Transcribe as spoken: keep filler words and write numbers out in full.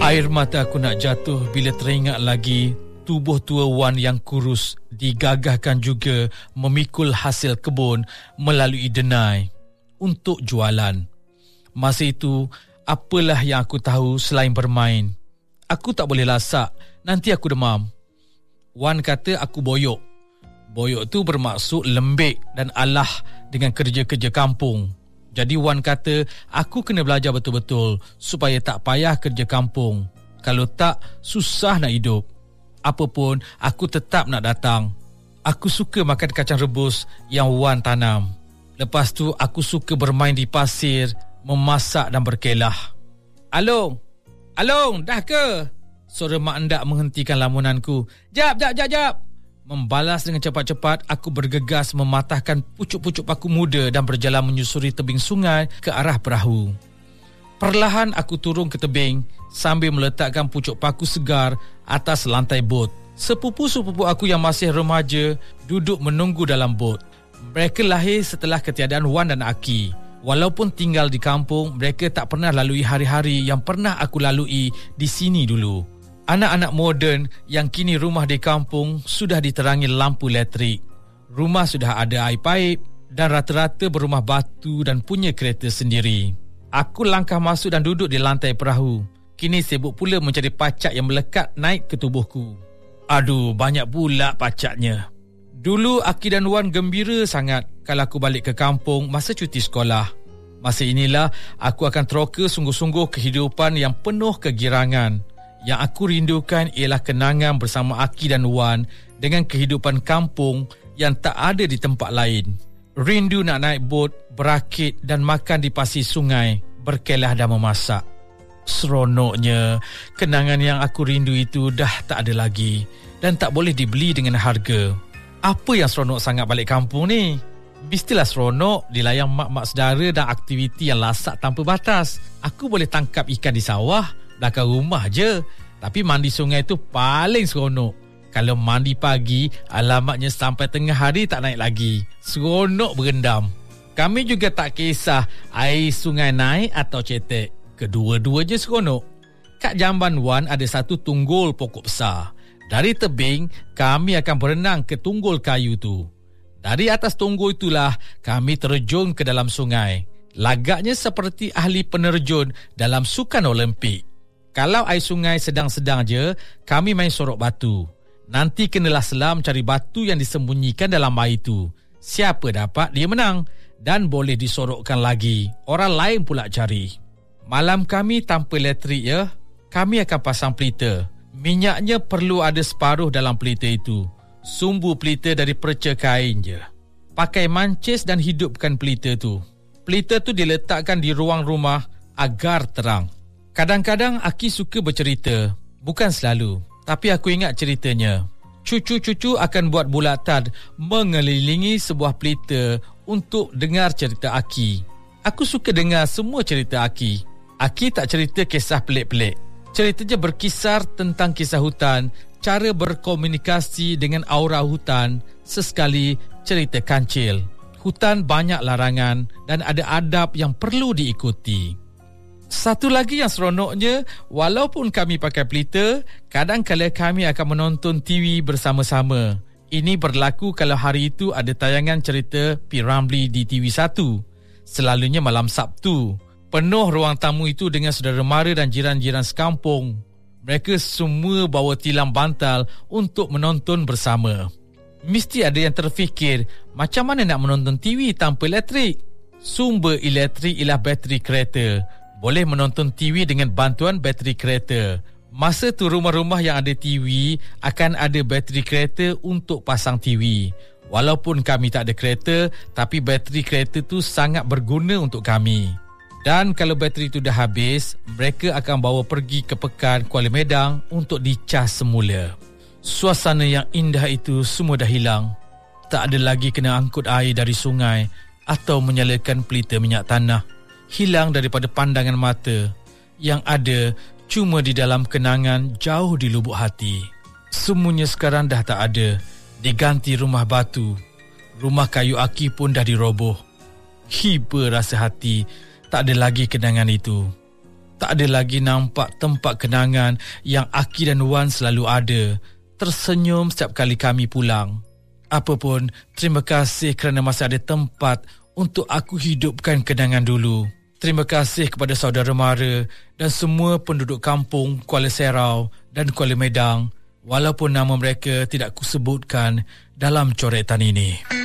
Air mata aku nak jatuh bila teringat lagi tubuh tua Wan yang kurus digagahkan juga memikul hasil kebun melalui denai untuk jualan. Masa itu, apalah yang aku tahu selain bermain. Aku tak boleh lasak, nanti aku demam. Wan kata aku boyok. Boyok tu bermaksud lembik dan alah dengan kerja-kerja kampung. Jadi Wan kata aku kena belajar betul-betul supaya tak payah kerja kampung. Kalau tak, susah nak hidup. Apapun, aku tetap nak datang. Aku suka makan kacang rebus yang Wan tanam. Lepas tu, aku suka bermain di pasir, memasak dan berkelah. Along, Along, dah ke? Suara mak endak menghentikan lamunanku. Jap, jap, jap, jap. Membalas dengan cepat-cepat, aku bergegas mematahkan pucuk-pucuk paku muda dan berjalan menyusuri tebing sungai ke arah perahu. Perlahan aku turun ke tebing sambil meletakkan pucuk paku segar atas lantai bot. Sepupu-sepupu aku yang masih remaja duduk menunggu dalam bot. Mereka lahir setelah ketiadaan Wan dan Aki. Walaupun tinggal di kampung, mereka tak pernah lalui hari-hari yang pernah aku lalui di sini dulu. Anak-anak moden yang kini rumah di kampung sudah diterangi lampu elektrik. Rumah sudah ada air paip dan rata-rata berumah batu dan punya kereta sendiri. Aku langkah masuk dan duduk di lantai perahu. Kini sibuk pula mencari pacak yang melekat naik ke tubuhku. Aduh, banyak pula pacaknya. Dulu Aki dan Wan gembira sangat kalau aku balik ke kampung masa cuti sekolah. Masa inilah aku akan teroka sungguh-sungguh kehidupan yang penuh kegirangan. Yang aku rindukan ialah kenangan bersama Aki dan Wan dengan kehidupan kampung yang tak ada di tempat lain. Rindu nak naik bot, berakit dan makan di pasir sungai, berkelah dan memasak. Seronoknya, kenangan yang aku rindu itu dah tak ada lagi dan tak boleh dibeli dengan harga. Apa yang seronok sangat balik kampung ni? Mestilah seronok dilayang mak-mak saudara dan aktiviti yang lasak tanpa batas. Aku boleh tangkap ikan di sawah belakang rumah je. Tapi mandi sungai tu paling seronok. Kalau mandi pagi, alamatnya sampai tengah hari tak naik lagi. Seronok berendam. Kami juga tak kisah air sungai naik atau cetek. Kedua-dua je seronok. Kat jamban Wan ada satu tunggul pokok besar. Dari tebing, kami akan berenang ke tunggul kayu tu. Dari atas tunggul itulah kami terjun ke dalam sungai. Lagaknya seperti ahli penerjun dalam sukan Olimpik. Kalau air sungai sedang-sedang je, kami main sorok batu. Nanti kenalah selam cari batu yang disembunyikan dalam air itu. Siapa dapat, dia menang. Dan boleh disorokkan lagi. Orang lain pula cari. Malam kami tanpa elektrik ya, kami akan pasang pelita. Minyaknya perlu ada separuh dalam pelita itu. Sumbu pelita dari perca kain je. Pakai mancis dan hidupkan pelita tu. Pelita tu diletakkan di ruang rumah agar terang. Kadang-kadang Aki suka bercerita. Bukan selalu, tapi aku ingat ceritanya. Cucu-cucu akan buat bulatan mengelilingi sebuah pelita untuk dengar cerita Aki. Aku suka dengar semua cerita Aki. Aki tak cerita kisah pelik-pelik. Ceritanya berkisar tentang kisah hutan, cara berkomunikasi dengan aura hutan, sesekali cerita kancil. Hutan banyak larangan dan ada adab yang perlu diikuti. Satu lagi yang seronoknya, walaupun kami pakai pelita, kadang-kala kami akan menonton T V bersama-sama. Ini berlaku kalau hari itu ada tayangan cerita P. Ramlee di T V satu. Selalunya malam Sabtu. Penuh ruang tamu itu dengan saudara mara dan jiran-jiran sekampung. Mereka semua bawa tilam bantal untuk menonton bersama. Mesti ada yang terfikir, macam mana nak menonton T V tanpa elektrik? Sumber elektrik ialah bateri kereta. Boleh menonton T V dengan bantuan bateri kereta. Masa tu rumah-rumah yang ada T V akan ada bateri kereta untuk pasang T V. Walaupun kami tak ada kereta, tapi bateri kereta tu sangat berguna untuk kami. Dan kalau bateri tu dah habis, mereka akan bawa pergi ke pekan Kuala Medang untuk dicas semula. Suasana yang indah itu semua dah hilang. Tak ada lagi kena angkut air dari sungai atau menyalakan pelita minyak tanah. Hilang daripada pandangan mata. Yang ada cuma di dalam kenangan jauh di lubuk hati. Semuanya sekarang dah tak ada. Diganti rumah batu. Rumah kayu Aki pun dah diroboh. Hiba rasa hati, tak ada lagi kenangan itu. Tak ada lagi nampak tempat kenangan yang Aki dan Wan selalu ada. Tersenyum setiap kali kami pulang. Apapun, terima kasih kerana masih ada tempat untuk aku hidupkan kenangan dulu. Terima kasih kepada saudara mara dan semua penduduk kampung Kuala Serau dan Kuala Medang, walaupun nama mereka tidak kusebutkan dalam coretan ini.